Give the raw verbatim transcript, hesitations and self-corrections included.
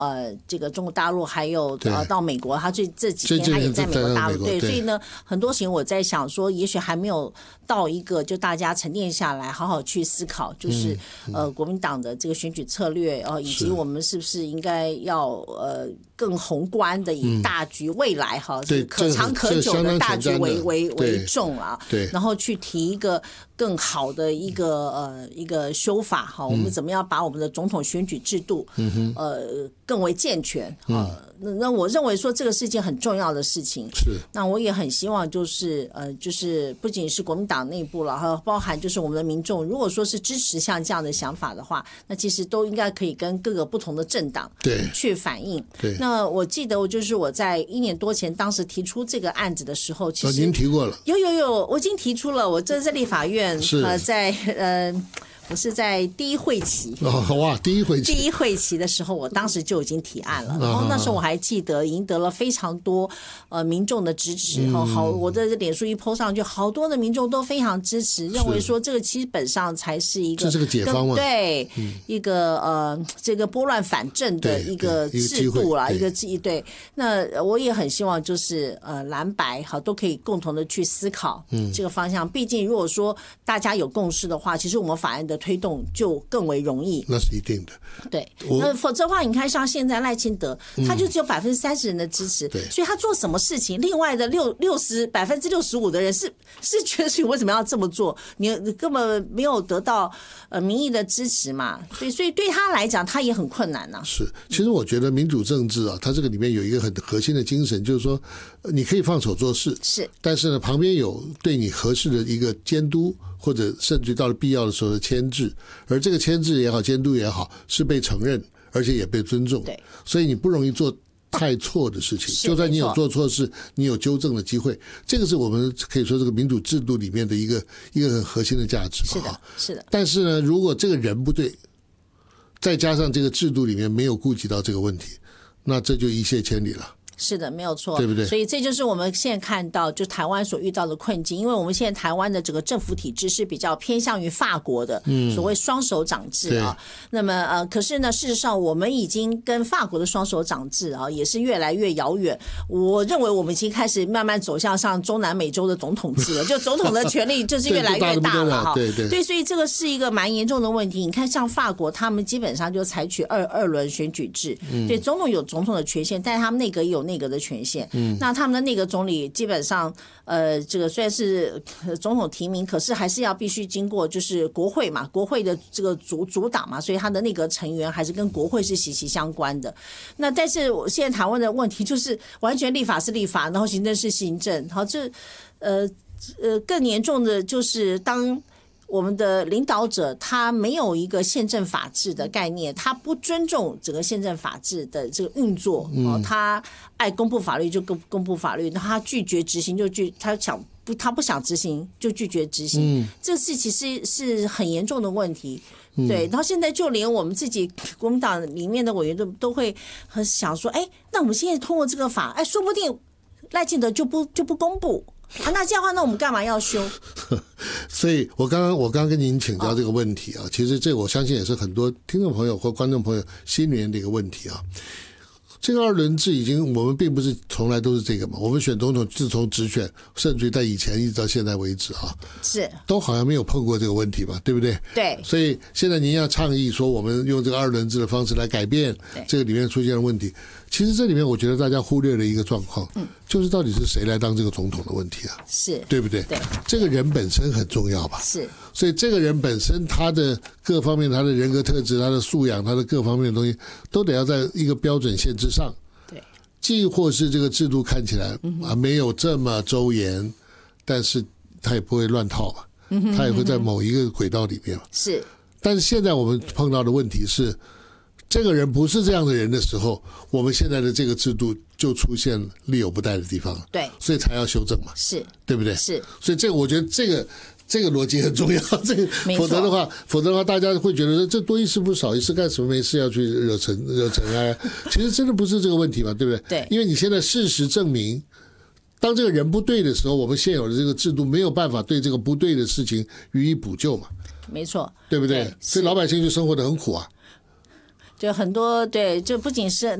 呃这个中国大陆，还有呃到美国，他最这几天他也在美国大陆，对，所以呢很多事情我在想说，也许还没有到一个就大家沉淀下来，好好去思考，就是、嗯嗯、呃国民党的这个选举策略，呃以及我们是不是应该要呃更宏观的以大局未来哈、嗯、可长可久的大局为为为重啊，对，然后去提一个更好的一个呃一个修法哈，我们怎么样把我们的总统选举制度、嗯、呃更为健全啊、嗯？那那我认为说这个是一件很重要的事情。是，那我也很希望就是呃就是不仅是国民党内部了，还有包含就是我们的民众，如果说是支持像这样的想法的话，那其实都应该可以跟各个不同的政党对去反映。对，那我记得我就是我在一年多前当时提出这个案子的时候，其实、哦、您提过了，有有有，我已经提出了，我这在立法院呃在呃。我是在第一会期、哦、哇，第一会期第一会期的时候，我当时就已经提案了，然后那时候我还记得赢得了非常多呃民众的支持，嗯、好，我的脸书一 po 上去，好多的民众都非常支持，认为说这个基本上才是一个这是个解放嘛，对、嗯，一个呃这个拨乱反正的一个制度啦，一个机对。那我也很希望就是呃蓝白好都可以共同的去思考这个方向，嗯、毕竟如果说大家有共识的话，其实我们法案的推动就更为容易，那是一定的。对，那否则的话，你看像现在赖清德，他就只有百分之三十人的支持、嗯，所以他做什么事情，另外的六六十百分之六十五的人是是觉得你为什么要这么做？你你根本没有得到呃民意的支持嘛，对，所以对他来讲，他也很困难呐、啊。是，其实我觉得民主政治啊，它这个里面有一个很核心的精神，就是说你可以放手做事，是，但是呢，旁边有对你合适的一个监督。或者甚至到了必要的时候的牵制，而这个牵制也好，监督也好，是被承认，而且也被尊重。对，所以你不容易做太错的事情。就算你有做错事，你有纠正的机会。这个是我们可以说这个民主制度里面的一个一个很核心的价值。是的，是的。但是呢，如果这个人不对，再加上这个制度里面没有顾及到这个问题，那这就一泻千里了。是的，没有错，对不对？所以这就是我们现在看到就台湾所遇到的困境，因为我们现在台湾的这个政府体制是比较偏向于法国的、嗯、所谓双手掌制啊。那么呃，可是呢，事实上我们已经跟法国的双手掌制啊，也是越来越遥远。我认为我们已经开始慢慢走向像中南美洲的总统制了，就总统的权力就是越来越大了哈。对对对，所以这个是一个蛮严重的问题。你看，像法国，他们基本上就采取二二轮选举制，嗯、对，总统有总统的权限，但是他们内阁也有内阁的权限，嗯，那他们的内阁总理基本上，呃，这个虽然是总统提名，可是还是要必须经过就是国会嘛，国会的这个主主导嘛，所以他的内阁成员还是跟国会是息息相关的。那但是现在台湾的问题就是完全立法是立法，然后行政是行政，好，这呃呃更严重的就是当。我们的领导者他没有一个宪政法治的概念，他不尊重整个宪政法治的这个运作，嗯、他爱公布法律就公公布法律，他拒绝执行就拒，他想不他不想执行就拒绝执行，嗯、这是其实是很严重的问题。对，然后现在就连我们自己国民党里面的委员都都会很想说，哎，那我们现在通过这个法，哎，说不定赖清德就不就不公布。啊，那这样的话，那我们干嘛要修？所以我刚刚我刚刚跟您请教这个问题啊，其实这我相信也是很多听众朋友或观众朋友心里面的一个问题啊。这个二轮制已经我们并不是从来都是这个嘛，我们选总统自从直选，甚至在以前一直到现在为止啊，是都好像没有碰过这个问题嘛，对不对？对。所以现在您要倡议说我们用这个二轮制的方式来改变这个里面出现的问题，其实这里面我觉得大家忽略了一个状况，嗯，就是到底是谁来当这个总统的问题啊，是对不对？对，这个人本身很重要吧？是。所以这个人本身他的各方面，他的人格特质，他的素养，他的各方面的东西，都得要在一个标准线之上。对，既或是这个制度看起来啊没有这么周延，但是他也不会乱套吧？他也会在某一个轨道里面。是。但是现在我们碰到的问题是，这个人不是这样的人的时候，我们现在的这个制度就出现力有不逮的地方了。对，所以才要修正嘛。是，对不对？是。所以这个我觉得这个。这个逻辑很重要，这个否则的话，否则的话，大家会觉得说这多一事不少一事，干什么没事要去惹尘惹尘埃？其实真的不是这个问题嘛，对不对？对，因为你现在事实证明，当这个人不对的时候，我们现有的这个制度没有办法对这个不对的事情予以补救嘛。没错，对不对？所以老百姓就生活得很苦啊。 就很多对，就不仅是